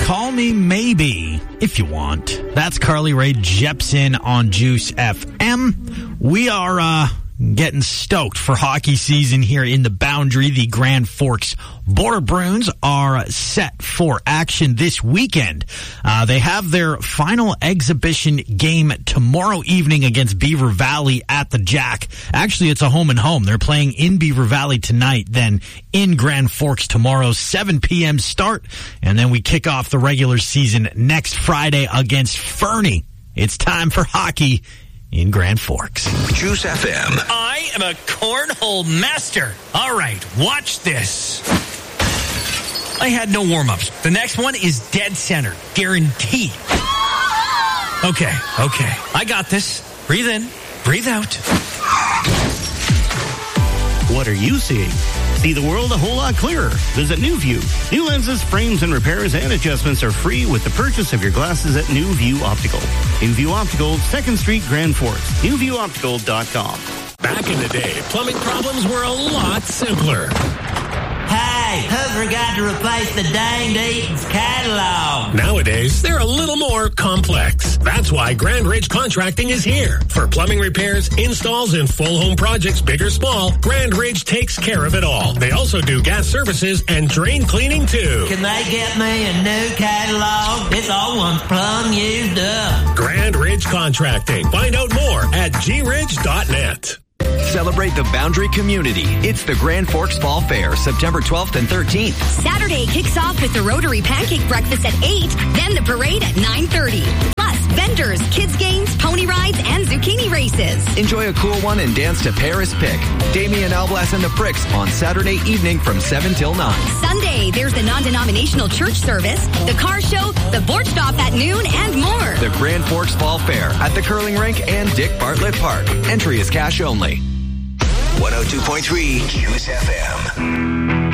Call me maybe, if you want. That's Carly Rae Jepsen on Juice FM. We are getting stoked for hockey season here in the Boundary. The Grand Forks Border Bruins are set for action this weekend. They have their final exhibition game tomorrow evening against Beaver Valley at the Jack. Actually, it's a home and home. They're playing in Beaver Valley tonight, then in Grand Forks tomorrow, 7 p.m. start, and then we kick off the regular season next Friday against Fernie. It's time for hockey in Grand Forks. Juice FM. I am a cornhole master. All right, watch this. I had no warm-ups. The next one is dead center. Guaranteed. Okay. I got this. Breathe in, breathe out. What are you seeing? See the world a whole lot clearer. Visit New View. New lenses, frames, and repairs and adjustments are free with the purchase of your glasses at New View Optical. New View Optical, 2nd Street, Grand Forks. NewViewOptical.com. Back in the day, plumbing problems were a lot simpler. Hey, who forgot to replace the danged Eaton's catalog? Nowadays, they're a little more complex. That's why Grand Ridge Contracting is here. For plumbing repairs, installs, and full home projects, big or small, Grand Ridge takes care of it all. They also do gas services and drain cleaning, too. Can they get me a new catalog? This old one's plumb used up. Grand Ridge Contracting. Find out more at gridge.net. Celebrate the Boundary community. It's the Grand Forks Fall Fair, September 12th and 13th. Saturday kicks off with the Rotary Pancake Breakfast at 8, then the parade at 9:30. Plus, vendors, kids games, pony rides, and zucchini races. Enjoy a cool one and dance to Paris Pick. Damian Alblas and the Pricks on Saturday evening from 7 till 9. Sunday, there's the non-denominational church service, the car show, the board stop at noon, and more. The Grand Forks Fall Fair at the Curling Rink and Dick Bartlett Park. Entry is cash only. 102.3 Juice FM.